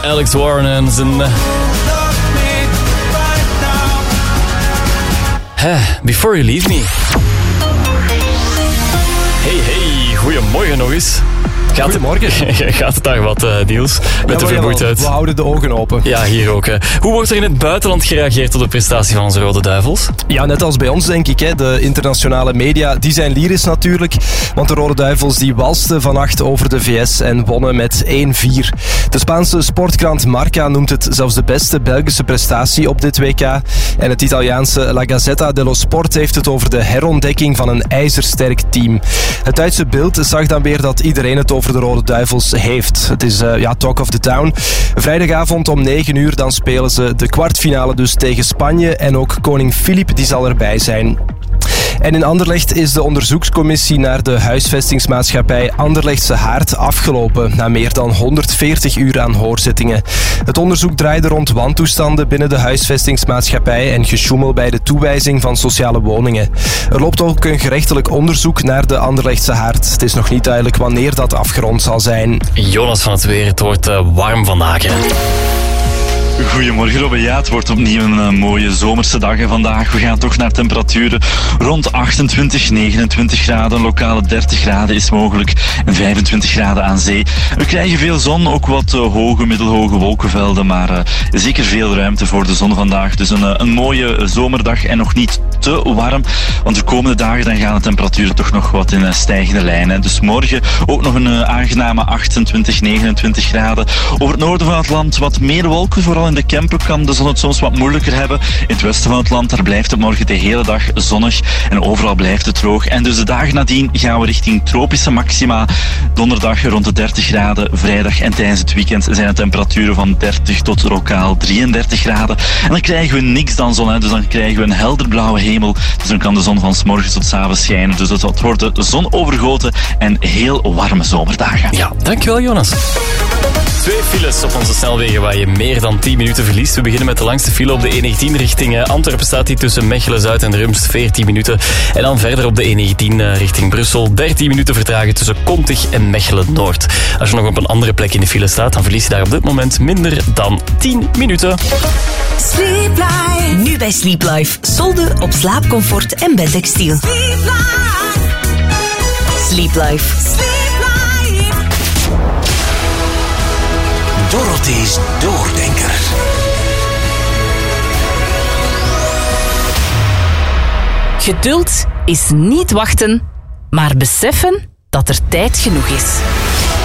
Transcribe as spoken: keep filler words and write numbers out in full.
Alex Warren en zijn... Huh, Before You Leave Me. Hey, hey, goedemorgen nog eens. Gaat Goedemorgen. Het, gaat het daar wat, uh, Niels? Met ja, de vermoeidheid. We houden de ogen open. Ja, hier ook. Hè. Hoe wordt er in het buitenland gereageerd op de prestatie van onze Rode Duivels? Ja, net als bij ons, denk ik. Hè. De internationale media, die zijn lyrisch natuurlijk. Want de Rode Duivels die walsten vannacht over de V S en wonnen met één vier. De Spaanse sportkrant Marca noemt het zelfs de beste Belgische prestatie op dit W K. En het Italiaanse La Gazzetta dello Sport heeft het over de herontdekking van een ijzersterk team. Het Duitse Bild zag dan weer dat iedereen het over de Rode Duivels heeft. Het is uh, ja, Talk of the Town. Vrijdagavond om negen uur dan spelen ze de kwartfinale dus tegen Spanje. En ook koning Filip die zal erbij zijn. En in Anderlecht is de onderzoekscommissie naar de huisvestingsmaatschappij Anderlechtse Haard afgelopen na meer dan honderdveertig uur aan hoorzittingen. Het onderzoek draaide rond wantoestanden binnen de huisvestingsmaatschappij en gesjoemel bij de toewijzing van sociale woningen. Er loopt ook een gerechtelijk onderzoek naar de Anderlechtse Haard. Het is nog niet duidelijk wanneer dat afgerond zal zijn. Jonas van het Weer, het wordt uh, warm vandaag. Hè? Goedemorgen Robbe. Ja, het wordt opnieuw een uh, mooie zomerse dag vandaag. We gaan toch naar temperaturen rond achtentwintig, negenentwintig graden. Lokale dertig graden is mogelijk en vijfentwintig graden aan zee. We krijgen veel zon, ook wat uh, hoge, middelhoge wolkenvelden, maar uh, zeker veel ruimte voor de zon vandaag. Dus een, uh, een mooie zomerdag en nog niet te warm, want de komende dagen dan gaan de temperaturen toch nog wat in uh, stijgende lijn. Hè. Dus morgen ook nog een uh, aangename achtentwintig, negenentwintig graden. Over het noorden van het land wat meer wolken, vooral in de Kempen kan de zon het soms wat moeilijker hebben. In het westen van het land, daar blijft het morgen de hele dag zonnig en overal blijft het droog. En dus de dagen nadien gaan we richting tropische maxima. Donderdag rond de dertig graden, vrijdag en tijdens het weekend zijn de temperaturen van dertig tot lokaal drieëndertig graden. En dan krijgen we niks dan zon, hè. Dus dan krijgen we een helderblauwe hemel. Dus dan kan de zon van 's morgens tot 's avonds schijnen. Dus het wordt zonovergoten en heel warme zomerdagen. Ja, dankjewel Jonas. Twee files op onze snelwegen waar je meer dan tien minuten verliest. We beginnen met de langste file op de E negentien richting Antwerpen. Staat die tussen Mechelen-Zuid en Rumst, veertien minuten. En dan verder op de E negentien richting Brussel. dertien minuten vertragen tussen Kontig en Mechelen-Noord. Als je nog op een andere plek in de file staat, dan verlies je daar op dit moment minder dan tien minuten. Sleep Life. Nu bij Sleep Life. Solden op slaapcomfort en bedtextiel. Sleep Life. Sleep Life. Dorothy's Doordenker. Geduld is niet wachten, maar beseffen dat er tijd genoeg is.